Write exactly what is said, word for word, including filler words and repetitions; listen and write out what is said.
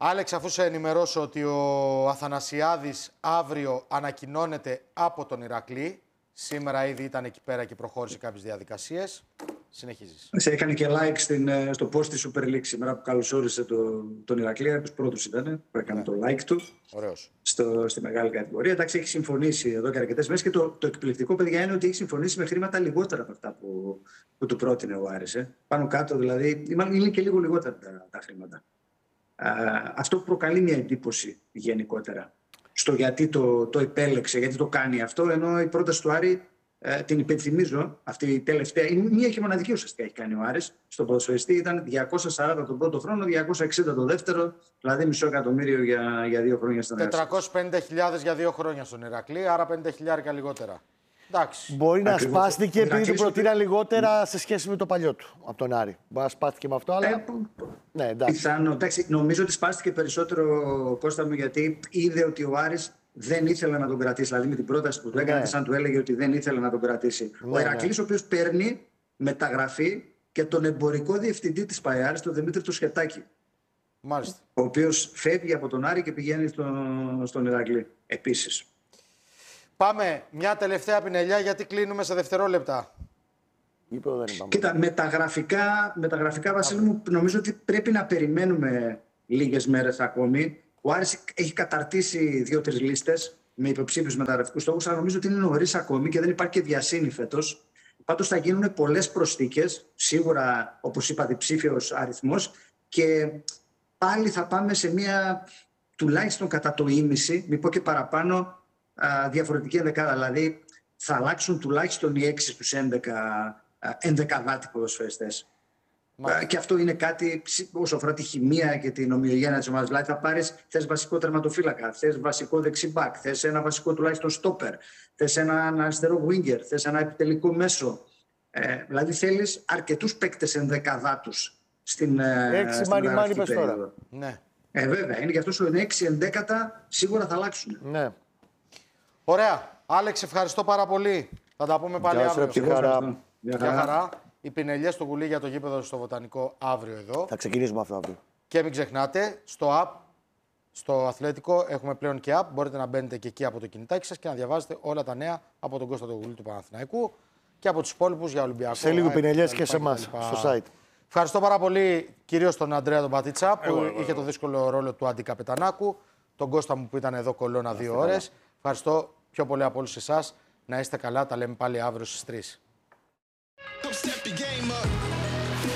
Άλεξ, αφού σε ενημερώσω ότι ο Αθανασιάδης αύριο ανακοινώνεται από τον Ηρακλή. Σήμερα ήδη ήταν εκεί πέρα και προχώρησε κάποιες διαδικασίες. Συνεχίζεις. Σε έκανε και like στην, στο post της Super League σήμερα που καλωσόρισε το, τον Ηρακλή. Από τους πρώτους ήταν που έκανε ναι. το like του. Ωραίος. Στο, στη μεγάλη κατηγορία. Εντάξει, έχει συμφωνήσει εδώ και αρκετές μέρες και το, το εκπληκτικό, παιδιά, είναι ότι έχει συμφωνήσει με χρήματα λιγότερα από αυτά που, που του πρότεινε ο Άρης. Ε. Πάνω κάτω δηλαδή, είναι και λίγο λιγότερα τα, τα χρήματα. Α, αυτό προκαλεί μια εντύπωση γενικότερα στο γιατί το, το επέλεξε, γιατί το κάνει αυτό, ενώ η πρόταση του Άρη, ε, την υπενθυμίζω, αυτή η τελευταία, η μία και μοναδική ουσιαστικά έχει κάνει ο Άρης στον ποδοσφαιριστή, ήταν διακόσια σαράντα τον πρώτο χρόνο, διακόσια εξήντα τον δεύτερο, δηλαδή μισό εκατομμύριο για, για δύο χρόνια στον Ηρακλή. τετρακόσιες πενήντα χιλιάδες για δύο χρόνια στον Ηρακλή, άρα πενήντα χιλιάδες λιγότερα. Εντάξει. Μπορεί να Ακριβώς. σπάστηκε επειδή του προτείνα ότι... λιγότερα σε σχέση με το παλιό του από τον Άρη. Μπορεί να σπάστηκε με αυτό, αλλά. Ε, ναι, εντάξει. Πιθανό. Εντάξει, νομίζω ότι σπάστηκε περισσότερο, Κώστα μου, γιατί είδε ότι ο Άρης δεν ήθελε να τον κρατήσει. Δηλαδή με την πρόταση που του έκανε, ναι. σαν του έλεγε ότι δεν ήθελε να τον κρατήσει. Ναι, ο Ηρακλής, ναι. ο οποίος παίρνει μεταγραφή και τον εμπορικό διευθυντή της ΠΑΕ, τον Δημήτρη του Σχετάκη. Μάλιστα. Ο οποίος φεύγει από τον Άρη και πηγαίνει στον, στον Ηρακλή επίσης. Πάμε μια τελευταία πινελιά γιατί κλείνουμε σε δευτερόλεπτα. Κοίτα, μεταγραφικά, μεταγραφικά Βασίλη μου, νομίζω ότι πρέπει να περιμένουμε λίγες μέρες ακόμη. Ο Άρης έχει καταρτήσει δύο-τρεις λίστες με υποψήφιους μεταγραφικούς στόχους, αλλά νομίζω ότι είναι νωρίς ακόμη και δεν υπάρχει και διασύνη φέτος. Πάντως θα γίνουν πολλές προσθήκες, σίγουρα όπως είπα διψήφιος αριθμός, και πάλι θα πάμε σε μια τουλάχιστον κατά το ίμιση, μη πω και παραπάνω, α, διαφορετική ενδεκάδα. Δηλαδή θα αλλάξουν τουλάχιστον οι έξι στους έντεκα ενδεκαδάτοι ποδοσφαιριστές. Και αυτό είναι κάτι όσο αφορά τη χημεία και την ομοιογένεια της ομάδας. Δηλαδή θα πάρεις, θες βασικό τερματοφύλακα, θες βασικό δεξιμπάκ, θες ένα βασικό τουλάχιστον στόπερ, θες έναν αριστερό winger, θες ένα επιτελικό μέσο. Ε, δηλαδή θέλεις αρκετούς παίκτες ενδεκαδάτους στην έξι μάνι μάνι πες τώρα. Ναι. Ε, βέβαια, είναι γι' αυτό σου είναι έξι ενδέκατα σίγουρα θα αλλάξουν. Ναι. Ωραία. Άλεξ, ευχαριστώ πάρα πολύ. Θα τα πούμε πάλι αύριο. Γεια χαρά. Γεια χαρά. Οι πινελιές στο Γουλή για το γήπεδο στο Βοτανικό αύριο εδώ. Θα ξεκινήσουμε αυτό αύριο. Και μην ξεχνάτε, στο app, στο Αθλέτικο έχουμε πλέον και app. Μπορείτε να μπαίνετε και εκεί από το κινητάκι σας και να διαβάζετε όλα τα νέα από τον Κώστα τον Γουλή του Παναθηναϊκού και από τους υπόλοιπους για Ολυμπιακό. Σε λίγο πινελιές και σε εμάς, στο site. Ευχαριστώ πάρα πολύ κυρίως τον Αντρέα τον Πατίτσα που εγώ, εγώ, είχε εγώ. το δύσκολο ρόλο του αντικαπετανάκου. Τον Κώστα μου που ήταν εδώ κολόνα δύο ώρες. Ευχαριστώ πιο πολύ από όλους εσάς. Να είστε καλά. Τα λέμε πάλι αύριο στις τρεις.